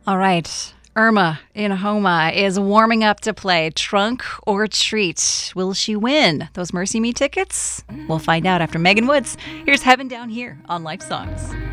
All right. Irma in Homa is warming up to play Trunk or Treat. Will she win those Mercy Me tickets? We'll find out after Megan Woods. Here's Heaven Down Here on Life Songs.